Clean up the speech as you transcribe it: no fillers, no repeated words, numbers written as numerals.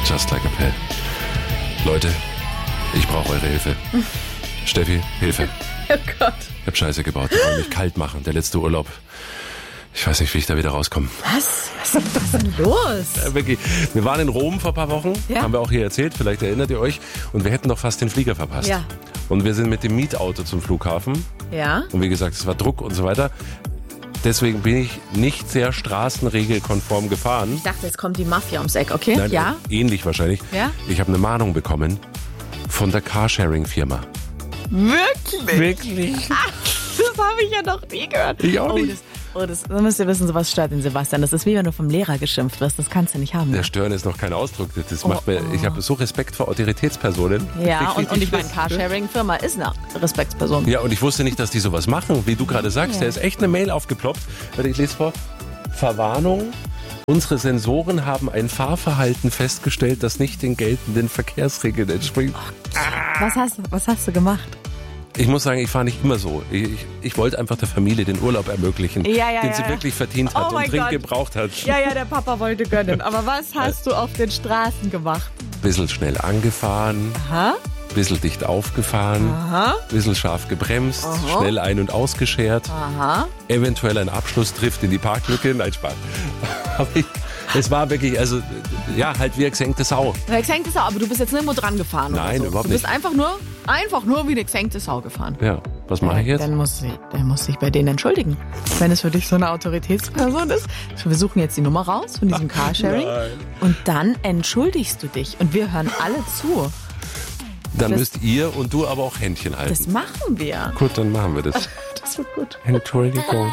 Just like a pill. Leute, ich brauche eure Hilfe. Steffi, Hilfe. Oh Gott. Ich hab Scheiße gebaut. Ich wollte mich kalt machen. Der letzte Urlaub. Ich weiß nicht, wie ich da wieder rauskomme. Was? Was ist denn los? Ja, wirklich. Wir waren in Rom vor ein paar Wochen. Ja. Haben wir auch hier erzählt. Vielleicht erinnert ihr euch. Und wir hätten noch fast den Flieger verpasst. Ja. Und wir sind mit dem Mietauto zum Flughafen. Ja. Und wie gesagt, es war Druck und so weiter. Deswegen bin ich nicht sehr straßenregelkonform gefahren. Ich dachte, jetzt kommt die Mafia ums Eck, okay? Nein, Ja. ähnlich wahrscheinlich. Ja? Ich habe eine Mahnung bekommen von der Carsharing-Firma. Wirklich? Wirklich? Das habe ich ja noch nie gehört. Ich auch nicht. Das müsst ihr wissen, sowas stört den Sebastian. Das ist wie wenn du vom Lehrer geschimpft wirst. Das kannst du nicht haben. Der Ne? Stören ist noch kein Ausdruck. Das macht mir, ich habe so Respekt vor Autoritätspersonen. Ja, und ich meine, weiß. Carsharing-Firma ist eine Respektsperson. Ja, und ich wusste nicht, dass die sowas machen, wie du gerade sagst. Ja. Da ist echt eine Mail aufgeploppt. Warte, ich lese vor. Verwarnung. Unsere Sensoren haben ein Fahrverhalten festgestellt, das nicht den geltenden Verkehrsregeln entspricht. Was hast du gemacht? Ich muss sagen, ich fahre nicht immer so. Ich wollte einfach der Familie den Urlaub ermöglichen, den sie wirklich verdient hat Oh und mein dringend Gott. gebraucht hat. Ja, der Papa wollte gönnen. Aber was hast du auf den Straßen gemacht? Bisschen schnell angefahren, Aha, bisschen dicht aufgefahren, aha, bisschen scharf gebremst, Aha. schnell ein- und ausgeschert, aha. eventuell ein Abschlusstrift in die Parklücke. Nein, Spaß. Aber es war wirklich, also, ja, halt wie eine gesenkte Sau. Rex hängt es auch, aber du bist jetzt nirgendwo dran gefahren. Nein, oder so. überhaupt Du bist nicht. einfach nur wie eine gesenkte Sau gefahren. Ja, was mache ich jetzt? Dann muss sich bei denen entschuldigen. Wenn es für dich so eine Autoritätsperson ist. Wir suchen jetzt die Nummer raus von diesem Carsharing. Nein. Und dann entschuldigst du dich. Und wir hören alle zu. Dann das- müsst ihr und du aber auch Händchen halten. Das machen wir. Gut, dann machen wir das. Das wird gut. Entschuldigung.